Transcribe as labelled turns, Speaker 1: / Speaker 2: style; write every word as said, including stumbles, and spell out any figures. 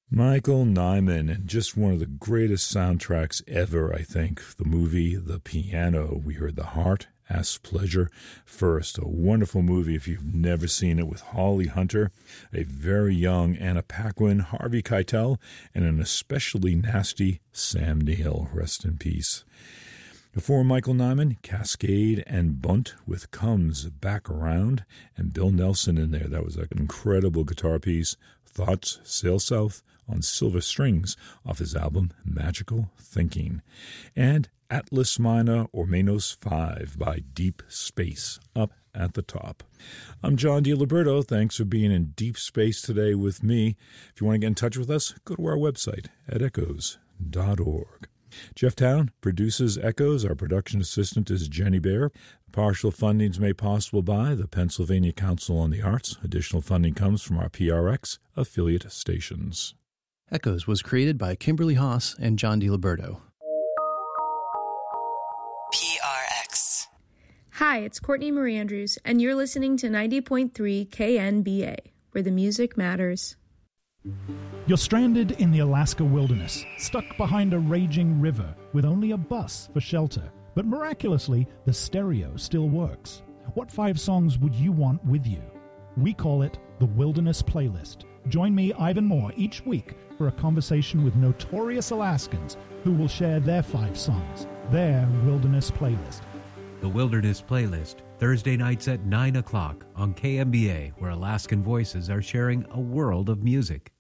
Speaker 1: Michael Nyman, and just one of the greatest soundtracks ever, I think. The movie, The Piano. We heard The Heart Asks Pleasure first. A wonderful movie if you've never seen it, with Holly Hunter, a very young Anna Paquin, Harvey Keitel, and an especially nasty Sam Neill. Rest in peace. Before Michael Nyman, Cascade and Bunt with Comes Back Around, and Bill Nelson in there. That was an incredible guitar piece. Thoughts Sail South on Silver Strings off his album Magical Thinking. And Atlas Minor or Manos five by Deep Space up at the top. I'm John DiLiberto. Thanks for being in Deep Space today with me. If you want to get in touch with us, go to our website at echoes dot org. Jeff Town produces Echoes. Our production assistant is Jenny Bear. Partial funding is made possible by the Pennsylvania Council on the Arts. Additional funding comes from our P R X affiliate stations.
Speaker 2: Echoes was created by Kimberly Haas and John DiLiberto.
Speaker 3: P R X.
Speaker 4: Hi, it's Courtney Marie Andrews, and you're listening to ninety point three K N B A, where the music matters.
Speaker 5: You're stranded in the Alaska wilderness, stuck behind a raging river with only a bus for shelter. But miraculously, the stereo still works. What five songs would you want with you? We call it the Wilderness Playlist. Join me, Ivan Moore, each week for a conversation with notorious Alaskans who will share their five songs, their Wilderness Playlist.
Speaker 6: The Wilderness Playlist, Thursday nights at nine o'clock on K M B A, where Alaskan voices are sharing a world of music.